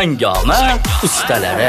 Hangoma ustalari.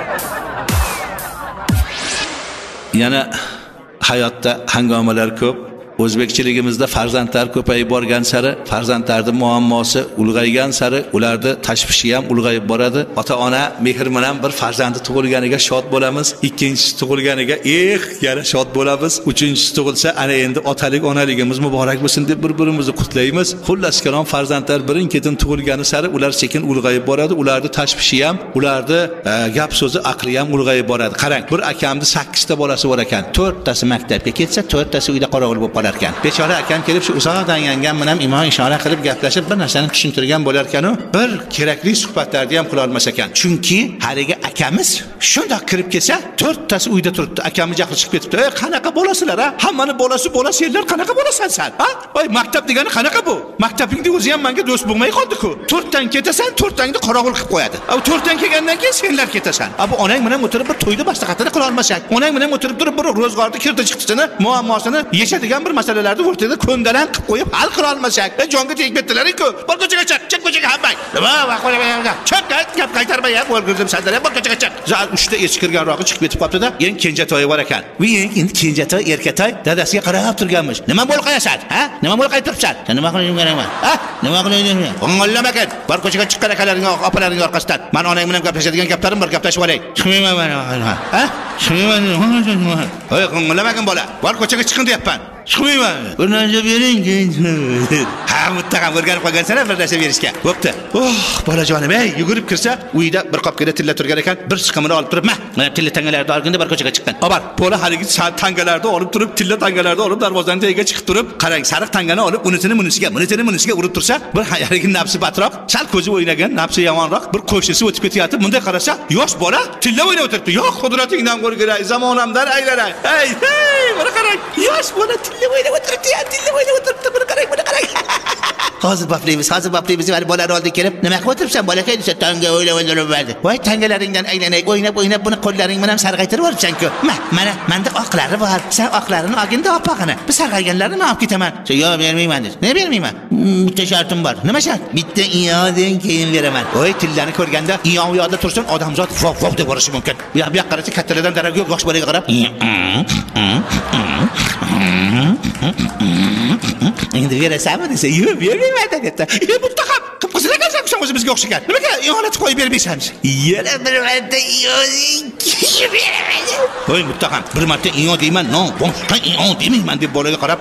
Yana hayotda hangomalar ko'p. O'zbekchiligimizda farzandlar ko'payib borgan sari, farzandlarning muammosi ulg'aygan sari, ularda tashvishi ham ulg'ayib boradi. Ota-ona mehr bilan bir farzandi tug'ilganiga shod bo'lamiz, ikkinchisi tug'ilganiga yana shod bo'lamiz, uchinchisi tug'ilsa ana endi otalik, onaligimiz muborak bo'lsin deb bir-birimizni qutlaymiz. Xullas kalom, farzandlar birin-ketin tug'ilgani sari ular sekin ulg'ayib boradi, ularning tashvishi ham, ularning gap so'zi, aqli ham ulg'ayib boradi. Qarang, bir akamning 8 ta bolasi bor ekan. 4 tasi maktabga ketsa, 4 tasi uyda qorovul bo'lib ekan. Bechora akam kelib shu uzoqdan yangan bilan imo ishora qilib gaplashib bir narsani tushuntirgan bo'lar ekan-u, bir kerakli suhbatlarni ham qila olmas ekan. Chunki haliga akamiz shundoq kirib kelsa, 4 tasi uyda turibdi. Akamiz jahli chiqib ketibdi. "Ey, qanaqa bo'lasizlar, ha? Hammani bolasi bo'lasizlar, qanaqa bo'lasan sen? Ha? Voy, maktab degani qanaqa bu? Maktabingning o'zi ham menga do'st bo'lmay qoldi-ku. 4 tan ketasan, 4 tangni qorovul qilib qo'yadi. Av 4 tan kelgandan keyin senlar ketasan. Bu onang bilan o'tirib bir to'yda maslahatini qila olmasak, onang bilan o'tirib turib bir ro'zg'orda kirdi chiqdisini, muammosini yechadigan bir masalalarni o'rtada ko'ndalan qilib qo'yib hal qila olmasak, jonga tegib ketdilar-ku. Bir ko'chaga chiq ko'chaga hammang. Nima vaqt chiq, gap qaytarmay ham o'lgirdim sandalga, bir ko'chaga chiq. Zat 3 ta echki kirganroqi chiqib ketib qoldi-da, endi kenjatoyi bor ekan. Endi kenjatoy erkatoy dadasiga qarab turganmish. Nima bo'l qo'yasan? Ha? Nima bo'l qaytiribsan? Sen nima qilishing kerakman? Ha? Nima qilayapsan? O'ng'illamagan. Bir ko'chaga chiqqan akalaring, opalaring orqasidan. Men onang bilan gaplashadigan gaplarim bor, gaplashib olaylik. Chiqmayman men. Ha? Chiqmayman. Voy, o'ng'illamagan bola. Bir ko'chaga chiqin deyapman. Chiqmayman. Bir narsa bering. Ha, muttaqam o'rganib qolgansan bir narsa berishga. Bo'pti. Bolajonim, yugurib kirsa, uyda bir qopgada tilla turgan ekan, bir siqimini olib turib, mana tilla tangalarni olganda bir ko'chaga chiqqan. Obar, bola haligi tangalarni olib turib, tilla tangalarni olib darvozaning tagiga chiqib turib, qarang, sariq tangani olib, unisiga urib tursa, bir haligi nafsi batroq, sal ko'zi o'ynagan, nafsi yomonroq, bir qo'shnisi o'tib ketyapti. Bunday qarasa, yosh bola tilla o'ynab o'tiribdi. Yo'q, qudratingdan qo'rqiray, zamonamdan aylanay. Hey, mana qarang, yosh bola tilla o'ynab o'tiribdi, buni qarang. Hozir baplaymiz. Mana bolar oldi kelib, nima qilib o'tiribsan? Bolakay desa, tanga o'ylab o'ldirib. Voy, tangalaringdan aylanay, o'ynab buni qo'llaring bilan sarg'aytirib yuboribsan-ku. Mana menda oqlari bor. Sen oqlarini olginda opog'ini. Bir sarg'ayganlarni men olib ketaman. Yo'q, bermayman dedi. Nima bermayman? Bitta shartim bor. Nima shart? Bitta iyoddan keyin beraman. Voy, tillani ko'rganda iyod u yoqda tursin, odamzod vov deb borishi mumkin. Bu yoqqa qaracha kattalardan daraga yo'q, yosh bolaga qarab. Endi berasanmi desa, yo'q, bermayman dedi. Muttaqam, qizlarga ham o'zimizga o'xshagan. Nimaga iyonatni qo'yib bermaysanmiz? Yana bir marta beraman. Voy, muttaqam, bir marta iyon deyman, boshqa iyon demayman deb bolaga qarab.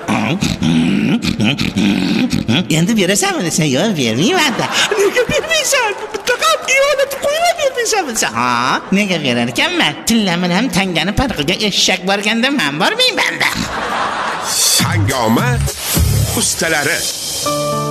Endi berasanmi desa, yo'q, bermayman da. Nega bermaysan? Muttaqam, iyonatni qo'yib bermaysanmi desa, ha, nega berar ekanman? Tillamin ham tangani parqiga eshak borganda men bormayman da. Hangoma ustalari.